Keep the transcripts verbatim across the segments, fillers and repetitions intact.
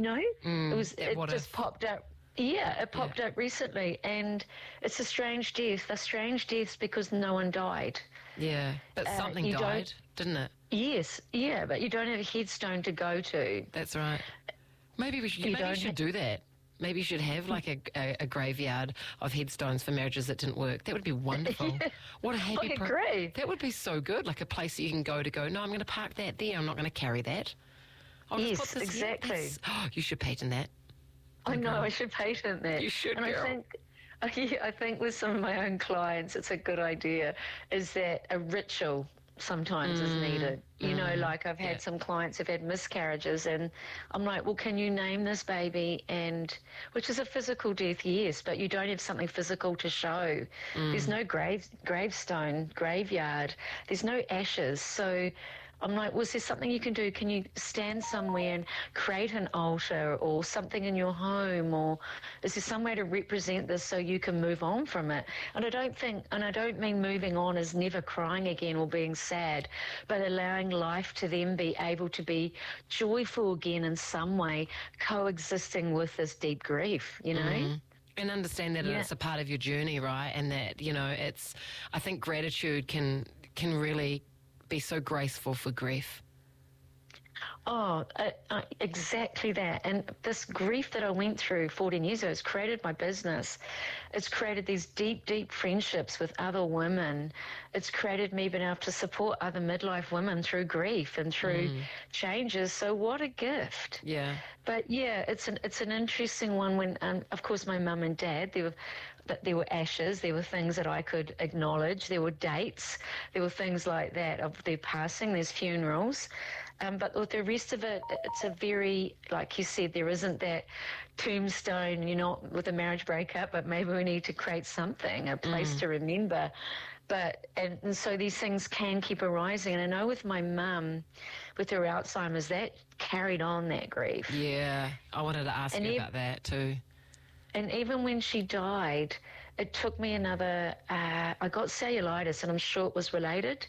know? Mm, it was it what just if. popped up. Yeah, it popped Yeah. up recently, and it's a strange death. A strange death because no one died. Yeah, but Uh, something you died, don't- didn't it? Yes, yeah, but you don't have a headstone to go to. That's right. Maybe we should. You maybe you don't should ha- do that. Maybe you should have like a, a, a graveyard of headstones for marriages that didn't work. That would be wonderful. Yeah. What a happy I pro- agree. That would be so good. Like a place that you can go to go, no, I'm going to park that there. I'm not going to carry that. I'll just Yes, put this here. exactly. That's- Oh, you should patent that. I know, Okay. I should patent that. You should, And I girl. think, I think with some of my own clients, it's a good idea, is that a ritual sometimes is needed. You know, like I've had yeah. some clients who've had miscarriages, and I'm like, well, can you name this baby? And which is a physical death, yes, but you don't have something physical to show. There's no grave gravestone, graveyard. There's no ashes. So I'm like, was there something you can do? Can you stand somewhere and create an altar or something in your home? Or is there some way to represent this so you can move on from it? And I don't think, and I don't mean moving on as never crying again or being sad, but allowing life to then be able to be joyful again in some way, coexisting with this deep grief, you know? Mm. And understand that Yeah. it's a part of your journey, right? And that, you know, it's, I think gratitude can can really be so graceful for grief. Oh, uh, uh, exactly that. And this grief that I went through fourteen years ago has created my business. It's created these deep, deep friendships with other women. It's created me being able to support other midlife women through grief and through Mm. changes. So what a gift. Yeah. But yeah, it's an it's an interesting one when, um, of course, my mum and dad, there were, but there were ashes, there were things that I could acknowledge, there were dates, there were things like that of their passing, there's funerals. Um, but with the rest of it, it's a very, like you said, there isn't that tombstone, you know, with a marriage breakup, but maybe we need to create something, a place to remember. But, and, and so these things can keep arising. And I know with my mum, with her Alzheimer's, that carried on that grief. Yeah. I wanted to ask And you ev- about that too. And even when she died, it took me another, uh, I got cellulitis, and I'm sure it was related,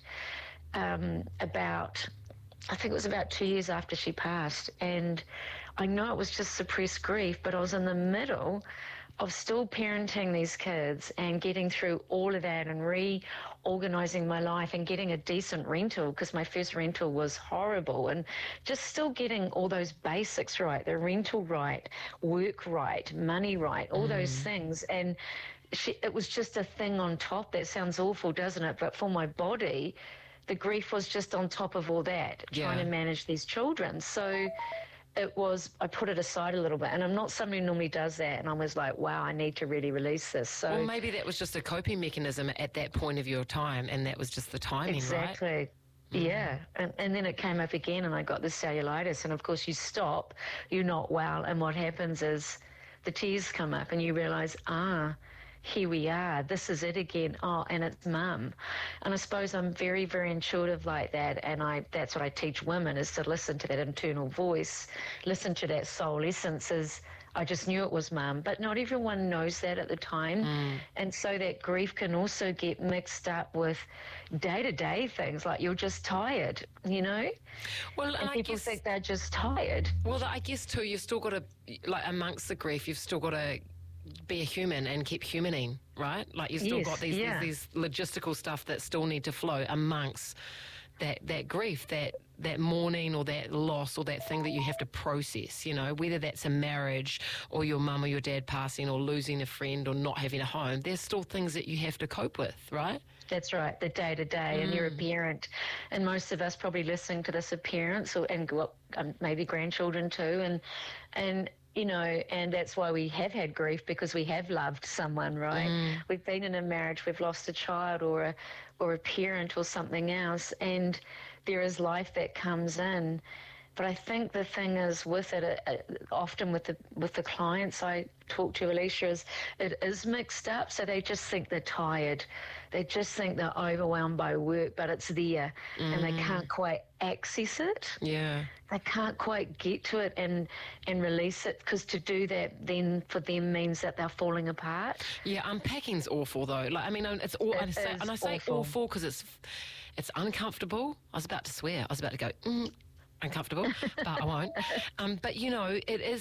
um, about, I think it was about two years after she passed. And I know it was just suppressed grief, but I was in the middle of still parenting these kids and getting through all of that and reorganizing my life and getting a decent rental, because my first rental was horrible, and just still getting all those basics right, the rental right, work right, money right, all those things. And she, it was just a thing on top. That sounds awful, doesn't it? But for my body, the grief was just on top of all that, trying Yeah. to manage these children. So it was, I put it aside a little bit, and I'm not somebody who normally does that, and I was like, wow, I need to really release this. So Well, maybe that was just a coping mechanism at that point of your time, and that was just the timing, exactly. right? Yeah, and, and then it came up again, and I got the cellulitis, and of course you stop, you're not well, and what happens is the tears come up, and you realise, ah, here we are, this is it again. Oh, and it's mum. And I suppose I'm very, very intuitive like that, and I that's what I teach women, is to listen to that internal voice, listen to that soul essence. Is I just knew it was mum, but not everyone knows that at the time. Mm. And so that grief can also get mixed up with day-to-day things, like you're just tired, you know? Well, and, And I people guess, think they're just tired. well, I guess too, you've still got to, like, amongst the grief, you've still got to be a human and keep humaning, right? Like you've still Yes, got these, yeah. these these logistical stuff that still need to flow amongst that that grief, that that mourning or that loss or that thing that you have to process, you know, whether that's a marriage or your mum or your dad passing or losing a friend or not having a home, there's still things that you have to cope with, right? That's right, the day-to-day, and you're a parent. And most of us probably listening to this are parents, or, and well, um, maybe grandchildren too, and and you know, and that's why we have had grief, because we have loved someone, right? Mm. We've been in a marriage, we've lost a child or a or a parent or something else, and there is life that comes in. But I think the thing is with it, uh, often with the with the clients I talk to, Alicia, is it is mixed up. So they just think they're tired. They just think they're overwhelmed by work, but it's there, mm. and they can't quite access it. Yeah. They can't quite get to it and, and release it, because to do that then for them means that they're falling apart. Yeah, unpacking's awful though. Like, I mean, it's all, It I say, is and I say awful. awful because it's it's uncomfortable. I was about to swear. I was about to go. Mm. Uncomfortable, but I won't. Um, but you know, it is